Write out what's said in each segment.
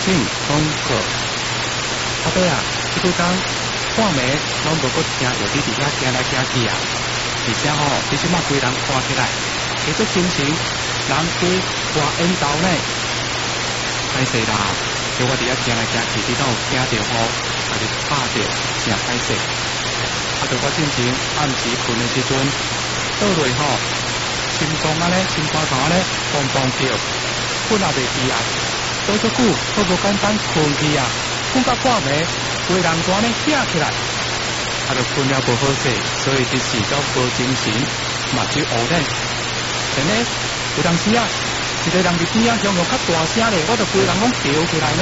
性通过。阿伯啊，这几天半暝拢无搁听到你伫遐行来行去啊，而且吼，你即马规人看起来，其实精神人家挂烟斗呢。歹势啦，叫我伫遐行来行去，你敢有听到吼，还是拍到，真歹势。啊，着我进前暗时困的时阵，倒落吼，心脏安尼，心肝头安尼，砰砰叫，困也袂去啊。倒足久，都无简单困去啊，困到半暝，规人全呢醒起来，啊，着困了无好势，所以一时都无精神，目睭乌咧。然呢，有当时啊，一个人伫边啊，向较大声咧，我着规人拢摇起来呢。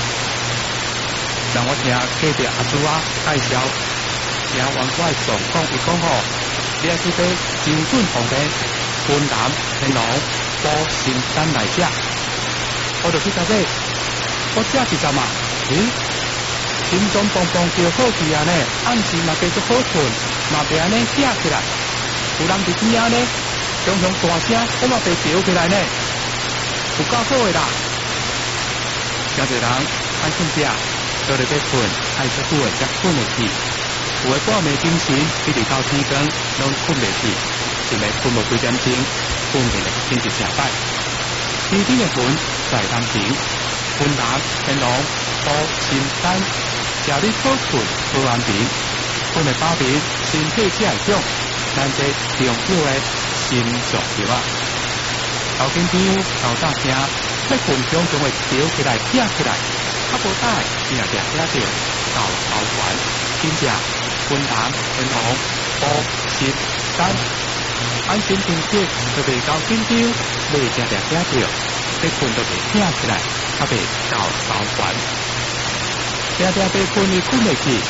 让我听隔壁阿叔啊介绍，听完我的状况，伊讲吼，你要去买精准红的云南、天龙、保心丹来食，我就去甲买，我食一阵嘛，心脏砰砰叫好去啊呢，暗时嘛继续好困，嘛袂安尼醒起来，有人伫边啊呢，雄雄大声，我嘛被摇起来呢，有够好的啦，真侪人爱瞓觉。倒咧要困，爱出久的才困会去。有的半暝精神，一直到天光拢困袂去，一日困无几点钟，困起来天一成摆。天顶的云在当前，云南、天龙、保心丹，食你好困好安眠，困的饱眠，身体才会强。咱这重要的心脏药啊，头前边头早听，要困中总会摇起来、醒起来。啊，无歹，定定听到到头悬，真正云南、天龙、保心丹，安心清洁，就袂到紧张，袂定定听到，要困就袂醒起来，啊袂到头悬，定定被困伊困袂去。